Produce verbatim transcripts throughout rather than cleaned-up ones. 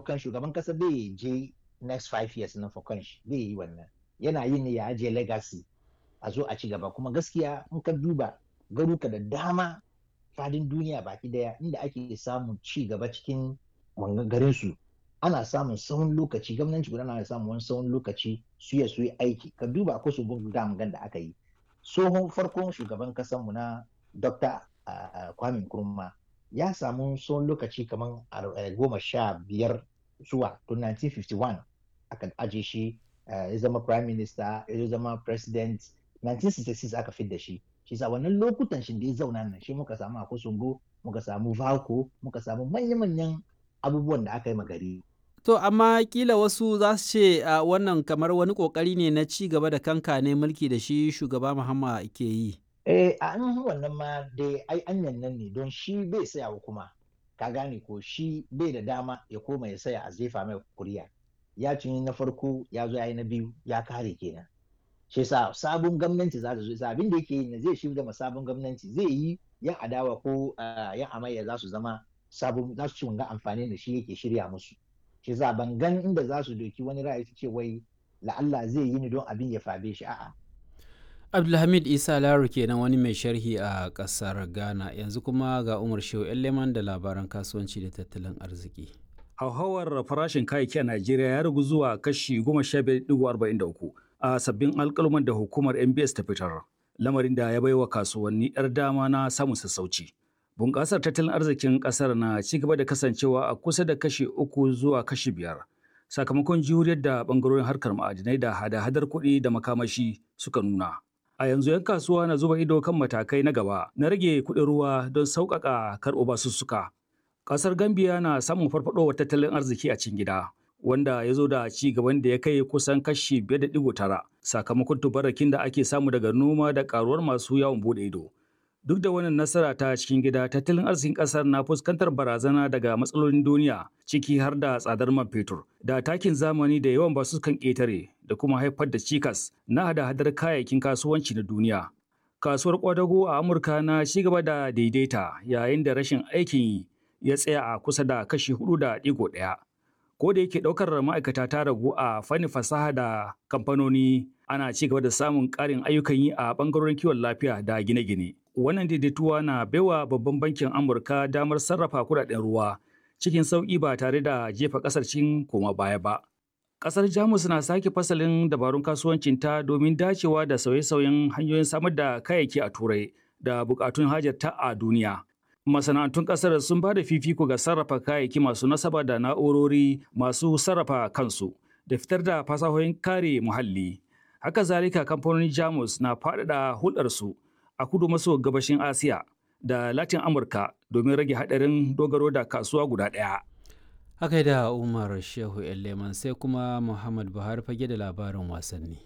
kan shugaban kasa bai je next five years na for kanshi bai yi wannan, yana yin ne ya ajiye legacy a zo a ci gaba. Kuma gaskiya in ka duba garuka da dama fadin duniya baki daya inda ake samun ci gaba cikin garin su ana samun tsawon lokaci, gwamnati guda na samun wani tsawon lokaci su ya su yi aiki. Ka duba ko su bugu dam da aka yi tsohon farkon shugaban kasan mu na Doctor Uh, Kwame Nkrumah ya samu tsawon lokaci kamar uh, goma sha biyar zuwa to nineteen fifty-one aka aje shi uh, ya zama prime minister, ya zama president. nineteen sixty-six aka fidda shi. Shi sa wannan lokutan shi da ya zauna nan shi muka samu Akosombo, muka samu Valco, muka samu manya-manyan abubuwan da aka yi magari. To amma kila wasu za su ce uh, wannan kamar wani kokari ne na ci gaba da kanka ne mulki da shi shugaba Mahama ke yi. Eh, a an wannan ma dai ai anyan nan ne don shi bai sayawa kuma. Ka gane ko shi bai da dama ya koma ya saya a zefa mai kuriya. Ya cinye na farko ya zo ya yi na biyu ya kare kenan. Shi yasa sabon gwamnati za ta zo, abin da yake yi zai shirya ma sabon gwamnati zai yi yan adawa ko yan amayya za su zama sabon, za su ci wanga amfani da shi yake shirya musu. Shi yasa ban gan inda za su doki wani ra'ayi su ce wai la'alla zai yi ni don abin ya fabe shi, a'a. Abdulhamid Isa Laro kenan wani mai sharhi a ƙasar Ghana. Yanzu kuma ga Umar Shehu Leman da labaran kasuwanci da tattalin arziki. Hauhawar farashin kayayyaki a Najeriya ya ragu zuwa kashi goma sha biyar digo arba'in da uku a sabbin alƙaluman da hukumar M B S ta fitar, lamarin da ya baiwa kasuwanni 'yar dama na samun sassauci. Bunƙasar tattalin arzikin ƙasar na ci gaba da kasancewa a kusa da kashi uku zuwa kashi biyar, sakamakon juriyar da ɓangarorin harkar ma'adinai da hada-hadar kuɗi da makamashi suka nuna. A yanzu 'yan kasuwa na zuba ido kan matakai na gaba na rage kuɗin ruwa don sauƙaƙa karɓo basussuka. Ƙasar Gambia na samun farfaɗowar tattalin arziki a cikin gida, wanda ya zo da ci gaban da ya kai kusan kashi biyar da digo tara sakamakon tubarakin da ake samu daga noma da ƙaruwar masu yawon buɗe ido. Duk da wannan nasara ta cikin gida, tattalin arzikin ƙasar na fuskantar barazana daga matsalolin duniya, ciki har da tsadar man fetur, da takin zamani da yawan basussukan ƙetare, da kuma haifar da cikas na hada-hadar kayayyakin kasuwanci na duniya. Kasuwar kwadago a Amurka na ci gaba da daidaita yayin da rashin aikin yi ya tsaya a kusa da kashi hudu da digo ɗaya. Ko da yake ɗaukar ma'aikata ta ragu a fannin fasaha da kamfanoni, ana ci gaba da samun ƙarin ayyukan yi a ɓangarorin kiwon lafiya da gine-gine. Wannan daidaituwa na baiwa babban bankin Amurka damar sarrafa kuɗaɗen ruwa cikin sauƙi ba tare da jefa ƙasar cikin koma baya ba. Ƙasar Jamus na sake fasalin dabarun kasuwancinta domin dacewa da sauye-sauyen hanyoyin samar da kayayyaki a Turai da buƙatun hajarta a duniya. Masana'antun ƙasar sun ba da fifiko ga sarrafa kayayyaki masu nasaba da na'urori masu sarrafa kansu da fitar da fasahohin kare muhalli. Haka zalika kamfanonin Jamus na faɗaɗa hulɗarsu a kudu maso gabashin Asiya da Latin Amurka domin rage haɗarin dogaro da kasuwa guda ɗaya. Haka da Umar Shehu Leman, sai kuma Muhammad Buhari fage da labarin wasanni.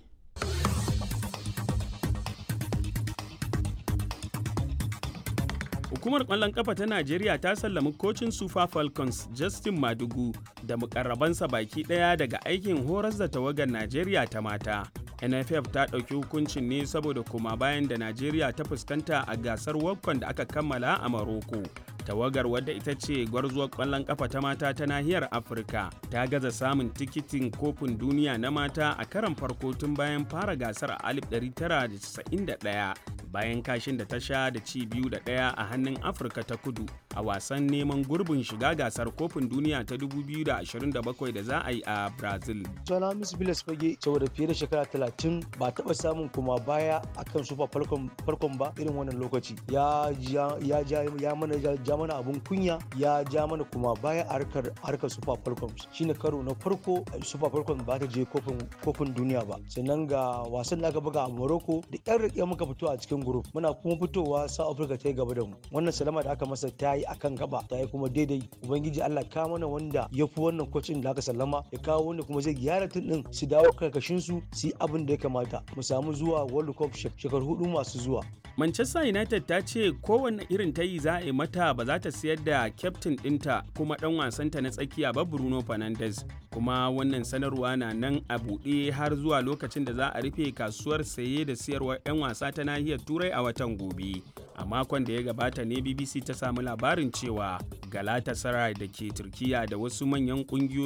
Hukumar ƙwallon ƙafa ta Najeriya ta sallami kocin Super Falcons Justin Madugu da mukarrabansa baki ɗaya daga aikin horas da tawagar Najeriya ta mata. N F F ta ɗauki hukuncin ne saboda koma bayan da Najeriya ta fuskanta a gasar WAFCON da aka kammala a Maroko. Tawagar, wadda ita ce gwarzuwar ƙwallon ƙafa ta mata ta nahiyar Afirka, ta gaza samun tikitin kofin duniya na mata a karon farko tun bayan fara gasar a alif ɗari tara da casa'in da ɗaya, bayan kashin da ta sha da ci biyu da ɗaya a hannun Afirka ta Kudu a wasan neman gurbin shiga gasar kofin duniya ta dubu biyu da ashirin da bakwai da za a yi a Brazil. Suna Miss Bilas Fage, saboda fiye da shekara talatin ba taɓa samun kuma baya akan Super Falcon farkon ba irin wannan lokaci. Ya ja ya ja ya mana ja mana abun kunya, ya ja mana kuma baya a harkar harkar Super Falcons. Shine karo na farko Super Falcons ba ta je kofin kofin duniya ba. Sannan ga wasan da aka buga a Morocco da ƴan rike muka fito a cikin group. Muna kuma fitowa South Africa ta yi gaba da mu. Wannan salama da aka masa ta yi akan gaba, ta yi kuma daidai. Ubangiji Allah ka mana wanda ya fi wannan kocin da aka sallama, ya kawo wanda kuma zai gyara tun din su dawo karkashin su su yi abin da ya kamata mu samu zuwa World Cup shekaru hudu masu zuwa. Manchester United ta ce kowanne irin ta yi za a yi mata ba za ta siyar da kyaftin ɗinta kuma ɗan wasanta na tsakiya ba Bruno Fernandes, kuma wannan sanarwa na nan a buɗe har zuwa lokacin da za a rufe kasuwar saye da siyarwar 'yan wasa ta nahiyar Turai a watan gobe. A makon da ya gabata ne B B C ta samu labarin cewa Galatasaray da ke Turkiya da wasu manyan ƙungiyoyi